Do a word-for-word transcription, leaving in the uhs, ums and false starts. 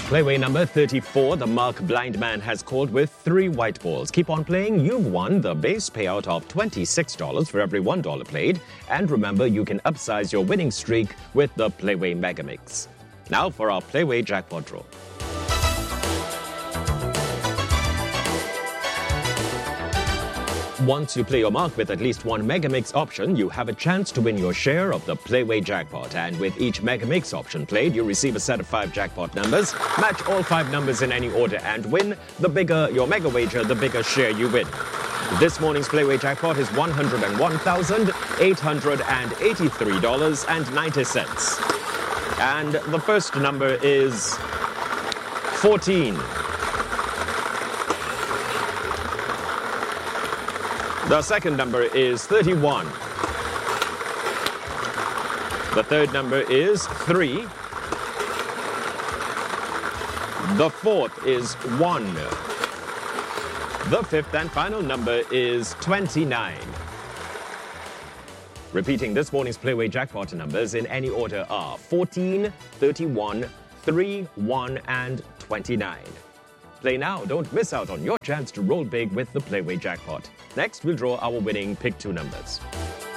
Playway number thirty-four, the Mark Blind Man has called with three white balls. Keep on playing. You've won the base payout of twenty-six dollars for every one dollar played. And remember, you can upsize your winning streak with the Playway Mega Mix. Now for our Playway Jackpot draw. Once you play your mark with at least one Megamix option, you have a chance to win your share of the Playway jackpot. And with each Megamix option played, you receive a set of five jackpot numbers. Match all five numbers in any order and win. The bigger your mega wager, the bigger share you win. This morning's Playway jackpot is one hundred one thousand eight hundred eighty-three dollars and ninety cents. And the first number is fourteen. The second number is thirty-one. The third number is three. The fourth is one. The fifth and final number is twenty-nine. Repeating this morning's Playway jackpot numbers in any order are fourteen, thirty-one, three, one, and twenty-nine. Play now. Don't miss out on your chance to roll big with the Playway jackpot. Next, we'll draw our winning Pick Two numbers.